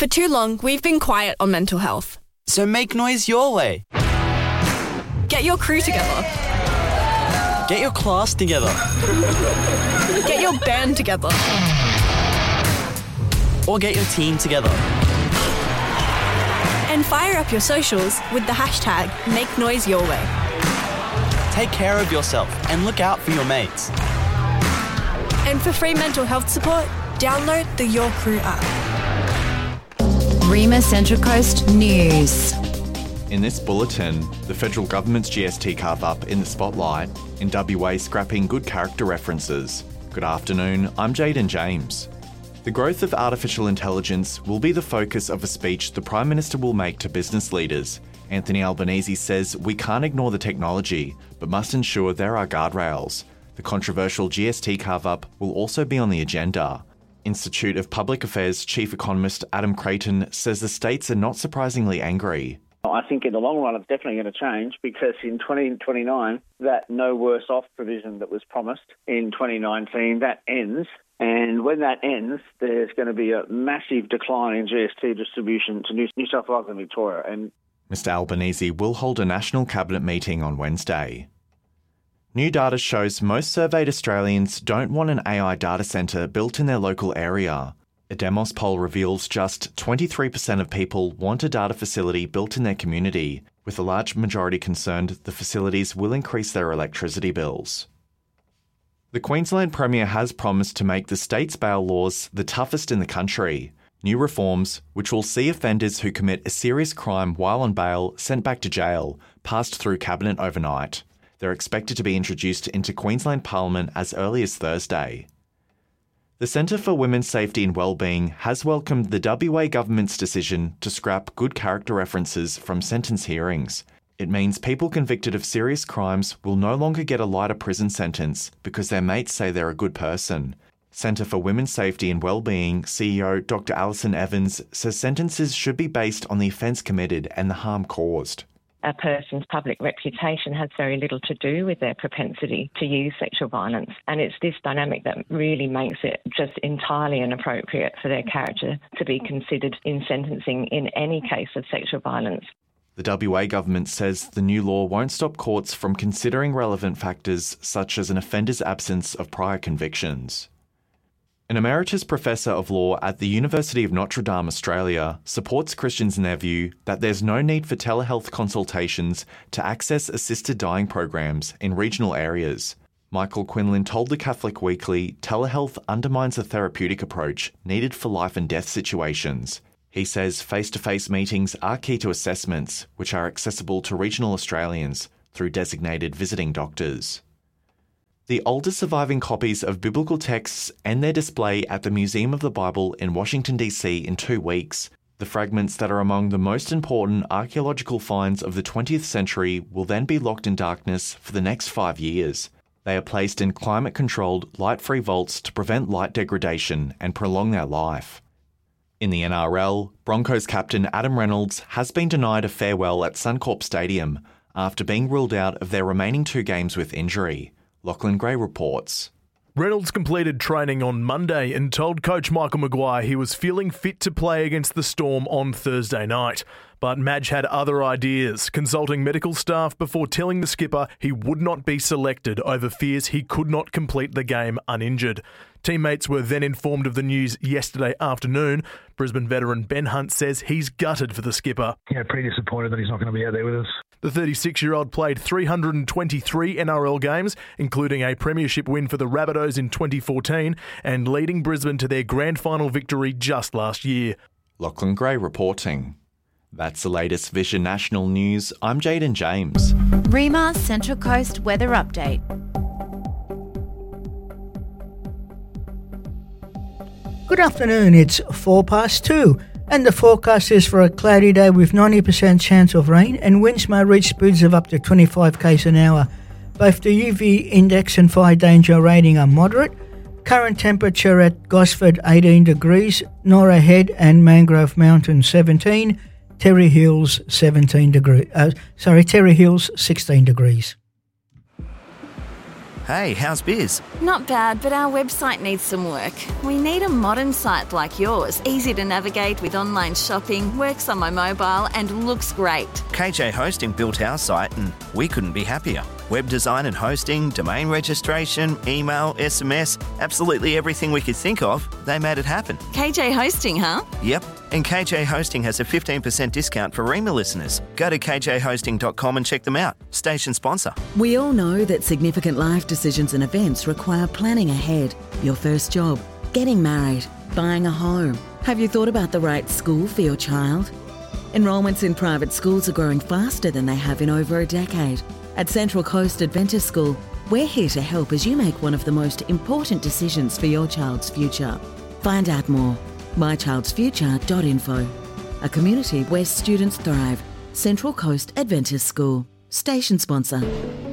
For too long, we've been quiet on mental health. So make noise your way. Get your crew together. Get your class together. Get your band together. Or get your team together. And fire up your socials with the hashtag #MakeNoiseYourWay. Take care of yourself and look out for your mates. And for free mental health support, download the Your Crew app. Rima Central Coast News. In this bulletin, the federal government's GST carve-up in the spotlight, in WA scrapping good character references. Good afternoon, I'm Jaden James. The growth of artificial intelligence will be the focus of a speech the Prime Minister will make to business leaders. Anthony Albanese says we can't ignore the technology, but must ensure there are guardrails. The controversial GST carve-up will also be on the agenda. Institute of Public Affairs Chief Economist Adam Creighton says the states are not surprisingly angry. I think in the long run it's definitely going to change because in 2029 that no worse off provision that was promised in 2019, that ends. And when that ends, there's going to be a massive decline in GST distribution to New South Wales and Victoria. And Mr Albanese will hold a National Cabinet meeting on Wednesday. New data shows most surveyed Australians don't want an AI data centre built in their local area. A Demos poll reveals just 23% of people want a data facility built in their community, with a large majority concerned the facilities will increase their electricity bills. The Queensland Premier has promised to make the state's bail laws the toughest in the country. New reforms, which will see offenders who commit a serious crime while on bail sent back to jail, passed through Cabinet overnight. They're expected to be introduced into Queensland Parliament as early as Thursday. The Centre for Women's Safety and Wellbeing has welcomed the WA government's decision to scrap good character references from sentence hearings. It means people convicted of serious crimes will no longer get a lighter prison sentence because their mates say they're a good person. Centre for Women's Safety and Wellbeing CEO Dr Alison Evans says sentences should be based on the offence committed and the harm caused. A person's public reputation has very little to do with their propensity to use sexual violence. And it's this dynamic that really makes it just entirely inappropriate for their character to be considered in sentencing in any case of sexual violence. The WA government says the new law won't stop courts from considering relevant factors such as an offender's absence of prior convictions. An emeritus professor of law at the University of Notre Dame, Australia, supports Christians in their view that there's no need for telehealth consultations to access assisted dying programs in regional areas. Michael Quinlan told the Catholic Weekly telehealth undermines the therapeutic approach needed for life and death situations. He says face-to-face meetings are key to assessments, which are accessible to regional Australians through designated visiting doctors. The oldest surviving copies of biblical texts end their display at the Museum of the Bible in Washington, D.C. in 2 weeks. The fragments that are among the most important archaeological finds of the 20th century will then be locked in darkness for the next 5 years. They are placed in climate-controlled, light-free vaults to prevent light degradation and prolong their life. In the NRL, Broncos captain Adam Reynolds has been denied a farewell at Suncorp Stadium after being ruled out of their remaining 2 games with injury. Lachlan Gray reports. Reynolds completed training on Monday and told coach Michael Maguire he was feeling fit to play against the Storm on Thursday night. But Madge had other ideas, consulting medical staff before telling the skipper he would not be selected over fears he could not complete the game uninjured. Teammates were then informed of the news yesterday afternoon. Brisbane veteran Ben Hunt says he's gutted for the skipper. Yeah, pretty disappointed that he's not going to be out there with us. The 36-year-old played 323 NRL games, including a premiership win for the Rabbitohs in 2014 and leading Brisbane to their grand final victory just last year. Lachlan Gray reporting. That's the latest Vision National News. I'm Jaden James. Rima Central Coast Weather Update. Good afternoon, it's 2:04 and the forecast is for a cloudy day with 90% chance of rain and winds may reach speeds of up to 25 km an hour. Both the UV index and fire danger rating are moderate. Current temperature at Gosford 18 degrees, Norah Head and Mangrove Mountain 17, Terry Hills 16 degrees. Hey, how's biz? Not bad, but our website needs some work. We need a modern site like yours, easy to navigate with online shopping, works on my mobile and looks great. KJ Hosting built our site and we couldn't be happier. Web design and hosting, domain registration, email, SMS, absolutely everything we could think of, they made it happen. KJ Hosting, huh? Yep, and KJ Hosting has a 15% discount for Rema listeners. Go to kjhosting.com and check them out. Station sponsor. We all know that significant life decisions and events require planning ahead. Your first job, getting married, buying a home. Have you thought about the right school for your child? Enrolments in private schools are growing faster than they have in over a decade. At Central Coast Adventist School, we're here to help as you make one of the most important decisions for your child's future. Find out more. mychildsfuture.info. A community where students thrive. Central Coast Adventist School. Station sponsor.